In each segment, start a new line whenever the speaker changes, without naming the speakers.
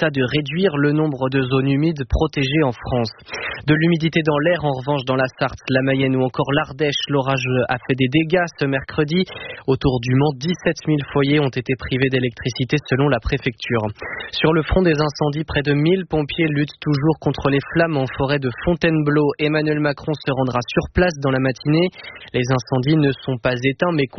l'État de réduire le nombre de zones humides protégées en France. De l'humidité dans l'air, en revanche, dans la Sarthe, la Mayenne ou encore l'Ardèche, l'orage a fait des dégâts ce mercredi. Autour du Mans, 17 000 foyers ont été privés d'électricité selon la préfecture. Sur le front des incendies, près de 1000 pompiers luttent toujours contre les flammes en forêt de Fontainebleau. Emmanuel Macron se rendra sur place dans la matinée. Les incendies ne sont pas éteints mais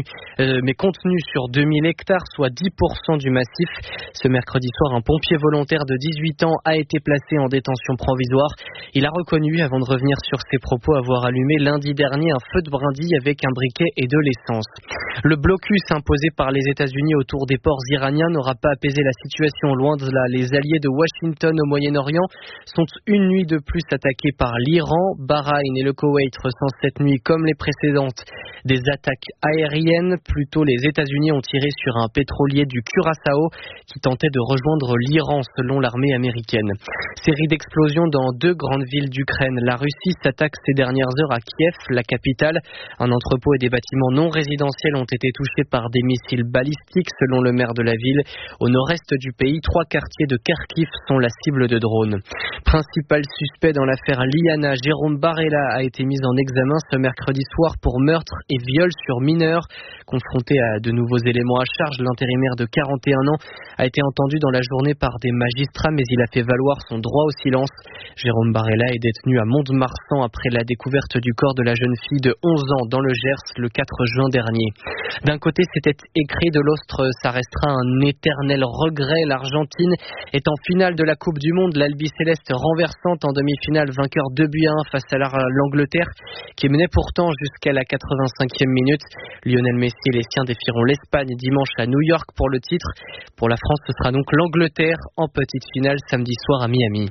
contenus sur 2000 hectares, soit 10% du massif. Ce mercredi soir, un pompier volontaire de 18 ans a été placé en détention provisoire. Il a reconnu, avant de revenir sur ses propos, avoir allumé lundi dernier un feu de brindille avec un briquet et de l'essence. Le blocus imposé par les États-Unis autour des ports iraniens n'aura pas apaisé la situation, loin de là. Les alliés de Washington au Moyen-Orient sont une nuit de plus attaqués par l'Iran. Bahreïn et le Koweït ressentent cette nuit, comme les précédentes, des attaques aériennes. Plus tôt, les États-Unis ont tiré sur un pétrolier du Curaçao qui tentait de rejoindre l'Iran, selon l'armée américaine. Série d'explosions dans 2 grandes villes d'Ukraine. La Russie s'attaque ces dernières heures à Kiev, la capitale. Un entrepôt et des bâtiments non résidentiels ont été touchés par des missiles balistiques, selon le maire de la ville. Au nord-est du pays, 3 quartiers de Kharkiv sont la cible de drones. Principal suspect dans l'affaire Liana, Jérôme Barella a été mis en examen ce mercredi soir pour meurtre et viol sur mineur. Confronté à de nouveaux éléments à charge, l'intérimaire de 41 ans a été entendu dans la journée par des magistrats, mais il a fait valoir son droit au silence. Jérôme Barella est détenu à Mont-de-Marsan après la découverte du corps de la jeune fille de 11 ans dans le Gers le 4 juin dernier. D'un côté, c'était écrit, de l'autre, ça restera un éternel regret. L'Argentine est en finale de la Coupe du Monde. L'Albi Céleste renversante en demi-finale, vainqueur 2-1 face à l'Angleterre, qui menait pourtant jusqu'à la 85e minute. Lionel Messi et les siens défieront l'Espagne dimanche à New York pour le titre. Pour la France, ce sera donc l'Angleterre en petite finale samedi soir à Miami.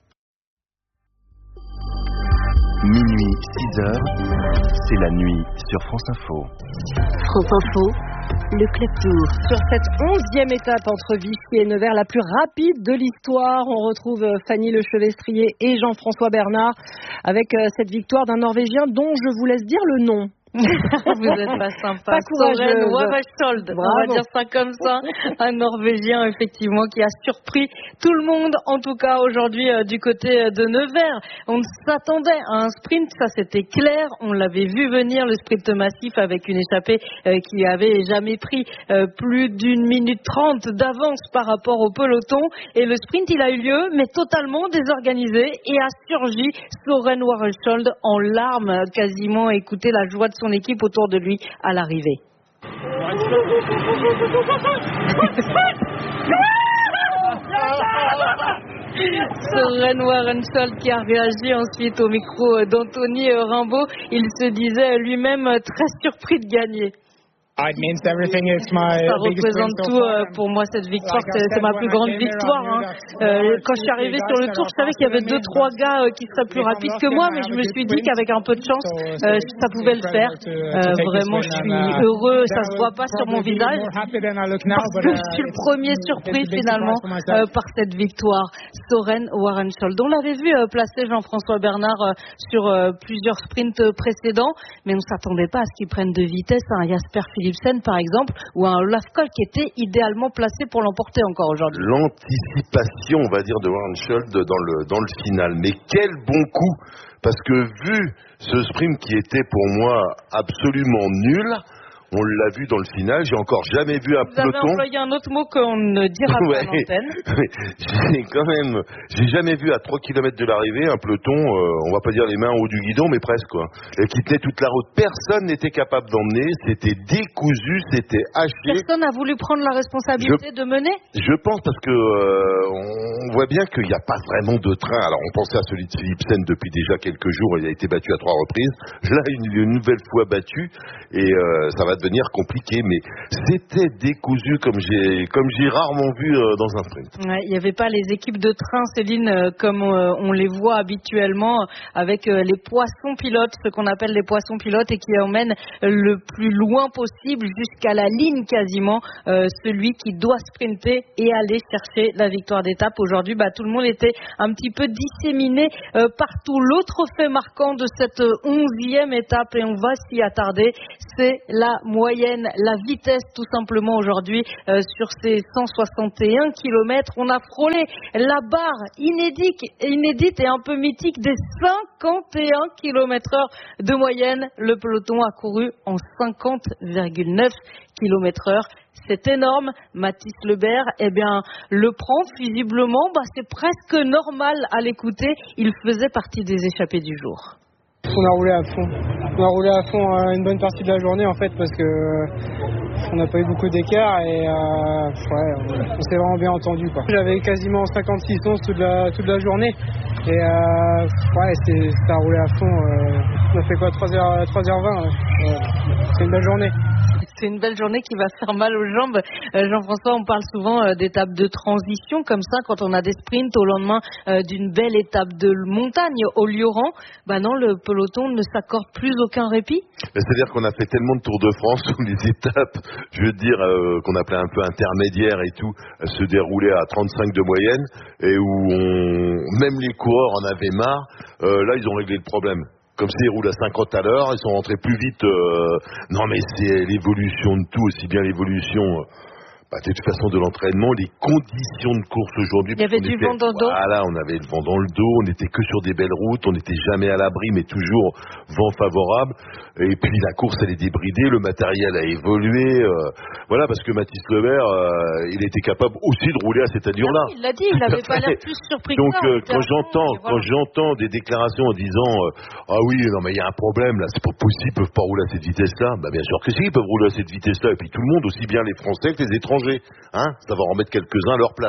Minuit, 6h, c'est la nuit sur France Info.
France Info, le Club Tour.
Sur cette 11e étape entre Vichy et Nevers, la plus rapide de l'histoire, on retrouve Fanny Lechevestrier et Jean-François Bernard avec cette victoire d'un Norvégien dont je vous laisse dire le nom.
Vous êtes pas sympa. Søren Warestad, on va dire ça comme ça. Un Norvégien, effectivement, qui a surpris tout le monde, en tout cas aujourd'hui du côté de Nevers. On s'attendait à un sprint, ça c'était clair. On l'avait vu venir, le sprint massif avec une échappée qui avait jamais pris plus d'1 minute 30 d'avance par rapport au peloton. Et le sprint, il a eu lieu, mais totalement désorganisé, et a surgi Søren Warestad en larmes, quasiment. Écoutez la joie de son équipe autour de lui à l'arrivée. Søren Warestad qui a réagi ensuite au micro d'Anthony Rimbaud. Il se disait lui-même très surpris de gagner.
Ça
représente tout pour moi, cette victoire. C'est ma plus grande victoire. Quand je suis arrivée sur le tour, je savais qu'il y avait 2-3 gars qui seraient plus rapides que moi, mais je me suis dit qu'avec un peu de chance, ça pouvait le faire. Vraiment, je suis heureux. Ça se voit pas sur mon visage parce que je suis le premier surpris finalement par cette victoire. Søren Warestad. On l'avait vu placer Jean-François Bernard sur plusieurs sprints précédents, mais on ne s'attendait pas à ce qu'il prenne de vitesse. Jasper Philipsen par exemple, ou un Olaf Koll qui était idéalement placé pour l'emporter encore aujourd'hui.
L'anticipation, on va dire, de Warestad dans le final. Mais quel bon coup! Parce que vu ce sprint qui était pour moi absolument nul, on l'a vu dans le final, j'ai encore jamais vu un peloton.
Vous avez employé un autre mot qu'on ne dira pas à l'antenne.
J'ai jamais vu à 3 km de l'arrivée un peloton, on va pas dire les mains au haut du guidon, mais presque, quoi. Qui tenait toute la route. Personne n'était capable d'emmener, c'était décousu, c'était haché.
Personne n'a voulu prendre la responsabilité de mener?
Je pense parce que on voit bien qu'il n'y a pas vraiment de train. Alors on pensait à celui de Philipsen depuis déjà quelques jours, il a été battu à 3 reprises. Là, une nouvelle fois battu, et ça va devenir compliqué, mais c'était décousu comme j'ai rarement vu dans un sprint.
Ouais, il n'y avait pas les équipes de train, Céline, comme on les voit habituellement, avec les poissons pilotes, ce qu'on appelle les poissons pilotes, et qui emmènent le plus loin possible jusqu'à la ligne quasiment, celui qui doit sprinter et aller chercher la victoire d'étape. Aujourd'hui, tout le monde était un petit peu disséminé partout. L'autre fait marquant de cette 11e étape, et on va s'y attarder, c'est la moyenne, la vitesse tout simplement aujourd'hui sur ces 161 km. On a frôlé la barre inédite et un peu mythique des 51 km/h de moyenne. Le peloton a couru en 50,9 km/h. C'est énorme. Mathis Lebert, le prend visiblement. C'est presque normal à l'écouter. Il faisait partie des échappés du jour.
On a roulé à fond. On a roulé à fond une bonne partie de la journée en fait parce que on n'a pas eu beaucoup d'écart et on s'est vraiment bien entendu quoi. J'avais quasiment 56 toute la journée et ça a roulé à fond. On a fait quoi 3h20 c'est une belle journée.
C'est une belle journée qui va faire mal aux jambes. Jean-François, on parle souvent d'étapes de transition comme ça quand on a des sprints au lendemain d'une belle étape de montagne au Lioran. Non, le peloton ne s'accorde plus aucun répit.
C'est-à-dire qu'on a fait tellement de Tours de France où les étapes, qu'on appelait un peu intermédiaires et tout, se déroulaient à 35 de moyenne et où même les coureurs en avaient marre. Là, ils ont réglé le problème. Comme ça, ils roulent à 50 à l'heure, ils sont rentrés plus vite. Non, mais c'est l'évolution de tout, aussi bien l'évolution de toute façon de l'entraînement, les conditions de course aujourd'hui.
Il y avait du vent dans le dos.
Voilà, on avait le vent dans le dos, on n'était que sur des belles routes, on n'était jamais à l'abri, mais toujours vent favorable. Et puis la course, elle est débridée, le matériel a évolué. Voilà, parce que Mathis Lebert, il était capable aussi de rouler à cette allure-là.
Il l'a dit, il n'avait pas l'air plus surpris
donc,
que ça.
Quand j'entends des déclarations en disant ah oui, non mais il y a un problème là, c'est pas possible, ils peuvent pas rouler à cette vitesse-là. Bien sûr que si, ils peuvent rouler à cette vitesse-là. Et puis tout le monde, aussi bien les Français que les étrangers. Ça va en mettre quelques-uns à leur place.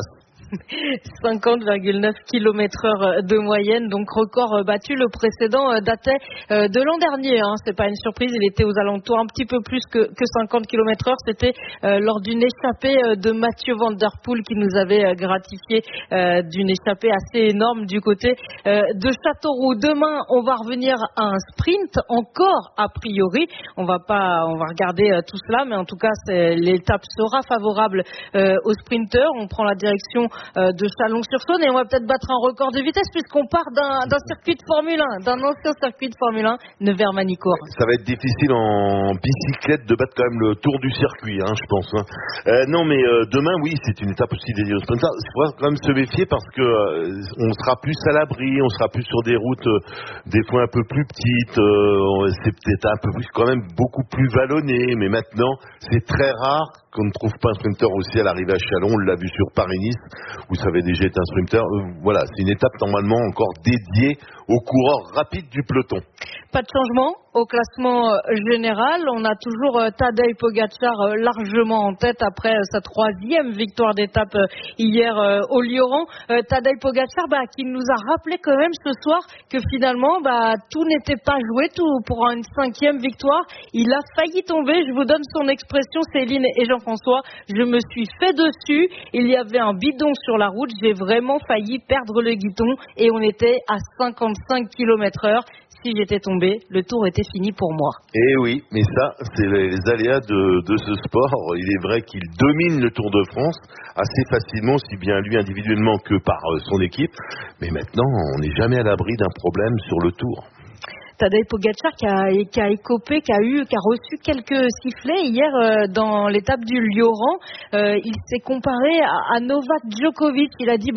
50,9 km/h de moyenne, donc record battu. Le précédent datait de l'an dernier, c'est pas une surprise, il était aux alentours un petit peu plus que 50 km/h. C'était lors d'une échappée de Mathieu Van Der Poel qui nous avait gratifié d'une échappée assez énorme du côté de Châteauroux. Demain, on va revenir à un sprint encore a priori. On va regarder tout cela, mais en tout cas l'étape sera favorable aux sprinteurs. On prend la direction de Chalon-sur-Saône et on va peut-être battre un record de vitesse puisqu'on part d'un circuit de Formule 1, d'un ancien circuit de Formule 1, Nevers-Manicourt.
Ça va être difficile en bicyclette de battre quand même le tour du circuit, je pense. Non, mais demain, oui, c'est une étape aussi dédiée aux sprinters. Il faudra quand même se méfier parce que on sera plus à l'abri, on sera plus sur des routes des fois un peu plus petites. C'est peut-être un peu plus, quand même beaucoup plus vallonné, mais maintenant, c'est très rare qu'on ne trouve pas un sprinter aussi à l'arrivée à Chalon. On l'a vu sur Paris-Nice, où ça avait déjà été un sprinter. Voilà, c'est une étape normalement encore dédiée aux coureurs rapides du peloton.
Pas de changement au classement général. On a toujours Tadej Pogačar largement en tête après sa 3e victoire d'étape hier au Lioran. Tadej Pogačar qui nous a rappelé quand même ce soir que finalement tout n'était pas joué, tout pour une 5e victoire. Il a failli tomber. Je vous donne son expression, Céline et Jean-François. Je me suis fait dessus. Il y avait un bidon sur la route. J'ai vraiment failli perdre le guidon et on était à 55 km/h. Si j'étais tombé, le tour était fini pour moi.
Eh oui, mais ça, c'est les aléas de ce sport. Il est vrai qu'il domine le Tour de France assez facilement, aussi bien lui individuellement que par son équipe. Mais maintenant, on n'est jamais à l'abri d'un problème sur le Tour.
Tadej Pogačar qui a écopé, qui a reçu quelques sifflets hier dans l'étape du Lioran. Il s'est comparé à Novak Djokovic. Il a dit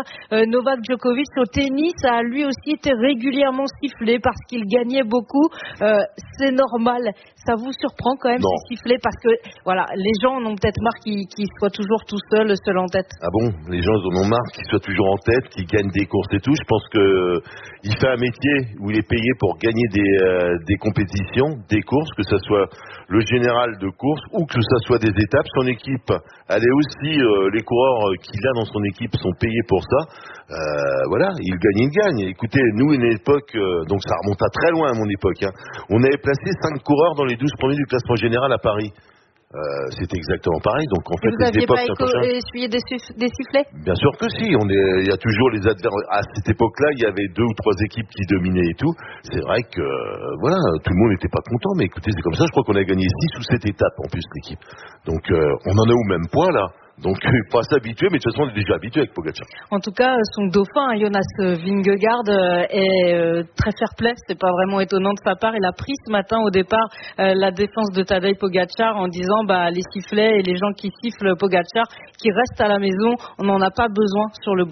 Novak Djokovic au tennis a lui aussi été régulièrement sifflé parce qu'il gagnait beaucoup. C'est normal. Ça vous surprend quand même ces sifflets parce que les gens en ont peut-être marre qu'il soit toujours tout seul en tête.
Ah bon, les gens en ont marre qu'il soit toujours en tête, qu'il gagne des courses et tout. Je pense que il fait un métier où il est payé pour gagner des compétitions, des courses, que ce soit le général de course ou que ce soit des étapes. Son équipe, elle est aussi, les coureurs qu'il a dans son équipe sont payés pour ça. Il gagne. Écoutez, nous, une époque, donc ça remonte à très loin à mon époque, on avait placé 5 coureurs dans les 12 premiers du classement général à Paris. C'était exactement pareil. Donc en fait,
vous n'aviez pas essuyé des sifflets?
Bien sûr que si. Il y a toujours les adversaires. À cette époque-là, il y avait 2 ou 3 équipes qui dominaient et tout. C'est vrai que tout le monde n'était pas content. Mais écoutez, c'est comme ça. Je crois qu'on a gagné 6 ou 7 étapes en plus l'équipe. Donc on en a au même point là. Donc il faut pas s'habituer, mais de toute façon on est déjà habitué avec Pogacar.
En tout cas, son dauphin, Jonas Vingegaard, est très fair-play. C'est pas vraiment étonnant de sa part. Il a pris ce matin au départ la défense de Tadej Pogacar en disant les sifflets et les gens qui sifflent Pogacar qui restent à la maison, on n'en a pas besoin sur le